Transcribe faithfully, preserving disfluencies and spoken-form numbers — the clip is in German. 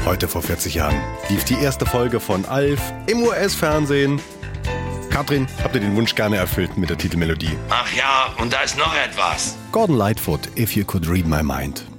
Heute vor vierzig Jahren lief die erste Folge von Alf im U S-Fernsehen. Katrin, habt ihr den Wunsch gerne erfüllt mit der Titelmelodie? Ach ja, und da ist noch etwas. Gordon Lightfoot, If You Could Read My Mind.